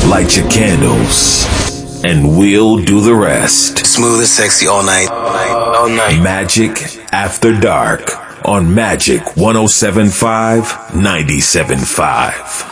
light your candles, and we'll do the rest. Smooth and sexy all night. All night. Magic After Dark on Magic 107.5, 97.5.